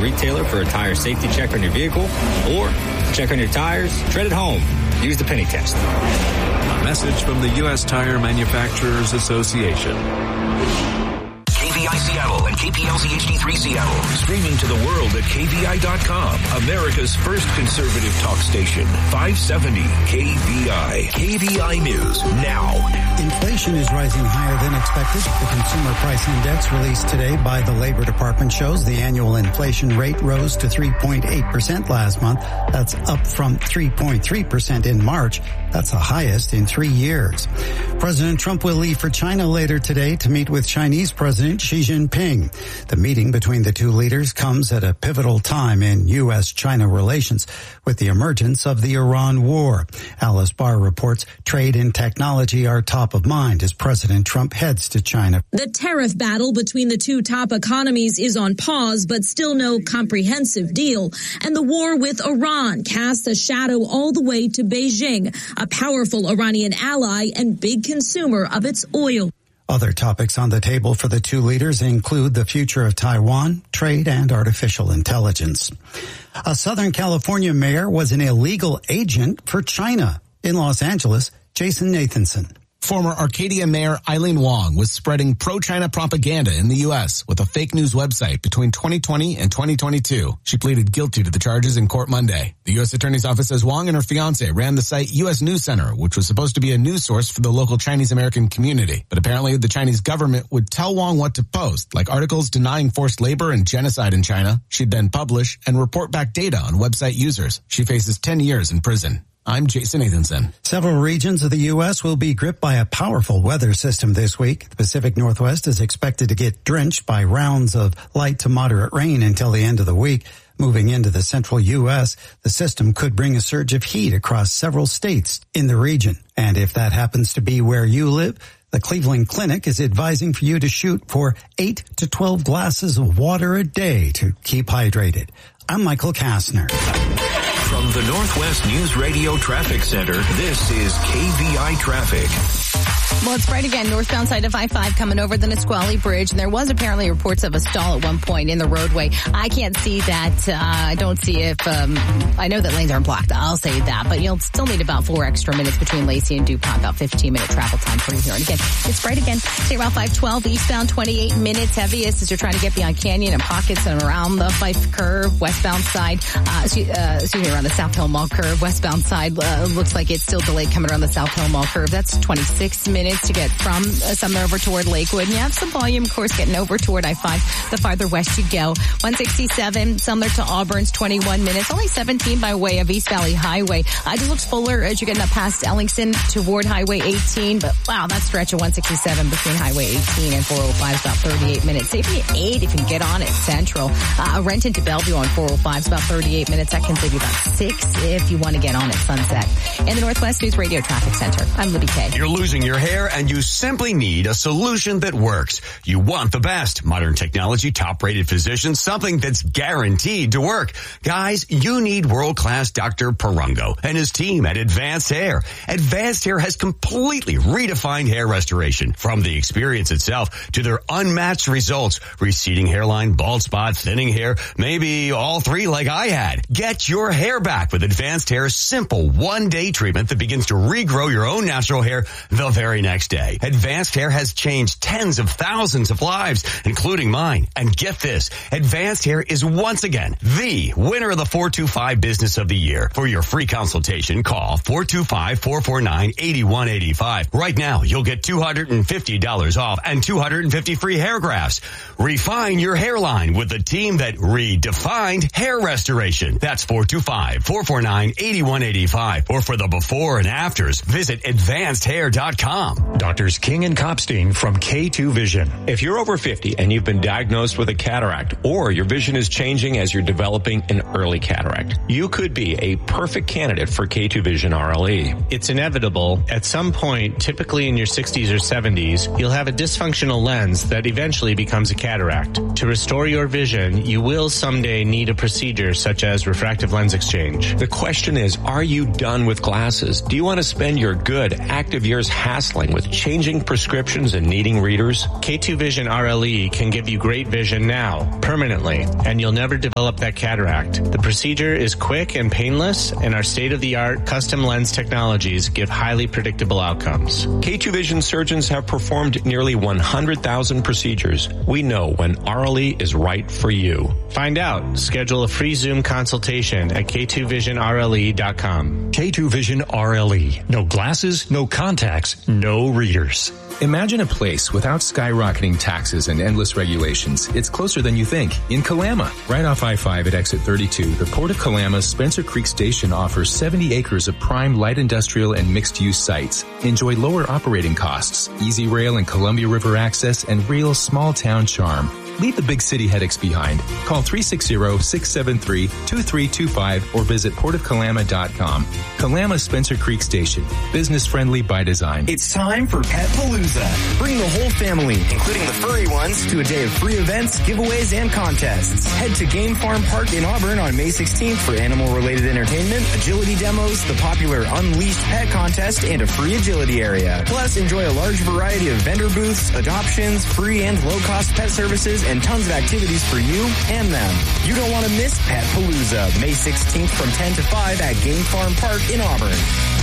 retailer for a tire safety check on your vehicle, or check on your tires, tread at home. Use the penny test. A message from the U.S. Tire Manufacturers Association. KVI Seattle and KPLZ HD3 Seattle. Streaming to the world at KVI.com. America's first conservative talk station. 570 KVI. KVI News now. Inflation is rising higher than expected. The Consumer Price Index released today by the Labor Department shows the annual inflation rate rose to 3.8% last month. That's up from 3.3% in March. That's the highest in 3 years. President Trump will leave for China later today to meet with Chinese President Xi Jinping. The meeting between the two leaders comes at a pivotal time in U.S.-China relations with the emergence of the Iran war. Alice Barr reports trade and technology are top of mind as President Trump heads to China. The tariff battle between the two top economies is on pause, but still no comprehensive deal. And the war with Iran casts a shadow all the way to Beijing, a powerful Iranian ally and big consumer of its oil. Other topics on the table for the two leaders include the future of Taiwan, trade, and artificial intelligence. A Southern California mayor was an illegal agent for China. In Los Angeles, Jason Nathanson. Former Arcadia Mayor Eileen Wong was spreading pro-China propaganda in the U.S. with a fake news website between 2020 and 2022. She pleaded guilty to the charges in court Monday. The U.S. Attorney's Office says Wong and her fiancé ran the site U.S. News Center, which was supposed to be a news source for the local Chinese-American community. But apparently the Chinese government would tell Wong what to post, like articles denying forced labor and genocide in China. She'd then publish and report back data on website users. She faces 10 years in prison. I'm Jason Nathanson. Several regions of the U.S. will be gripped by a powerful weather system this week. The Pacific Northwest is expected to get drenched by rounds of light to moderate rain until the end of the week. Moving into the central U.S., the system could bring a surge of heat across several states in the region. And if that happens to be where you live, the Cleveland Clinic is advising for you to shoot for 8 to 12 glasses of water a day to keep hydrated. I'm Michael Kastner. From the Northwest News Radio Traffic Center, this is KVI Traffic. Well, it's bright again, northbound side of I-5 coming over the Nisqually Bridge, and there was apparently reports of a stall at one point in the roadway. I can't see that. I don't see if, I know that lanes aren't blocked. I'll say that, but you'll still need about 4 extra minutes between Lacey and DuPont, about 15-minute travel time for you here. And again, it's bright again. State Route 512, eastbound 28 minutes, heaviest as you're trying to get beyond Canyon and Pockets and around the Fife curve, westbound side, around the South Hill Mall curve, westbound side, looks like it's still delayed coming around the South Hill Mall curve. That's 26 minutes to get from Sumner over toward Lakewood. And you have some volume, of course, getting over toward I-5 the farther west you go. 167, Sumner to Auburn's 21 minutes, only 17 by way of East Valley Highway. It just looks fuller as you're getting up past Ellingson toward Highway 18. But wow, that stretch of 167 between Highway 18 and 405 is about 38 minutes. Save you 8 if you can get on at Central. Renton to Bellevue on 405 is about 38 minutes. That can save you about 6 if you want to get on at Sunset. In the Northwest News Radio Traffic Center, I'm Libby Kay. You're losing your hair and you simply need a solution that works. You want the best. Modern technology, top-rated physicians, something that's guaranteed to work. Guys, you need world-class Dr. Perungo and his team at Advanced Hair. Advanced Hair has completely redefined hair restoration. From the experience itself to their unmatched results. Receding hairline, bald spot, thinning hair, maybe all 3 like I had. Get your hair back with Advanced Hair's simple one-day treatment that begins to regrow your own natural hair the very next day. Advanced Hair has changed tens of thousands of lives, including mine. And get this, Advanced Hair is once again the winner of the 425 Business of the Year. For your free consultation, call 425-449-8185. Right now, you'll get $250 off and 250 free hair grafts. Refine your hairline with the team that redefined hair restoration. That's 425-449-8185. Or for the before and afters, visit advancedhair.com. Doctors King and Copstein from K2 Vision. If you're over 50 and you've been diagnosed with a cataract, or your vision is changing as you're developing an early cataract, you could be a perfect candidate for K2 Vision RLE. It's inevitable. At some point, typically in your 60s or 70s, you'll have a dysfunctional lens that eventually becomes a cataract. To restore your vision, you will someday need a procedure such as refractive lens exchange. The question is, are you done with glasses? Do you want to spend your good, active years hassling struggling with changing prescriptions and needing readers? K2 Vision RLE can give you great vision now, permanently, and you'll never develop that cataract. The procedure is quick and painless, and our state-of-the-art custom lens technologies give highly predictable outcomes. K2 Vision surgeons have performed nearly 100,000 procedures. We know when RLE is right for you. Find out. Schedule a free Zoom consultation at k2visionrle.com. K2 Vision RLE. No glasses, no contacts, no readers. Imagine a place without skyrocketing taxes and endless regulations. It's closer than you think. In Kalama, right off I-5 at exit 32, the Port of Kalama's Spencer Creek Station offers 70 acres of prime light industrial and mixed-use sites. Enjoy lower operating costs, easy rail and Columbia River access, and real small-town charm. Leave the big city headaches behind. Call 360-673-2325 or visit portofkalama.com. Kalama Spencer Creek Station. Business friendly by design. It's time for Pet Palooza. Bring the whole family, including the furry ones, to a day of free events, giveaways, and contests. Head to Game Farm Park in Auburn on May 16th for animal-related entertainment, agility demos, the popular Unleashed Pet Contest, and a free agility area. Plus, enjoy a large variety of vendor booths, adoptions, free and low-cost pet services, and tons of activities for you and them. You don't want to miss Pet Palooza, May 16th from 10 to 5 at Game Farm Park in Auburn.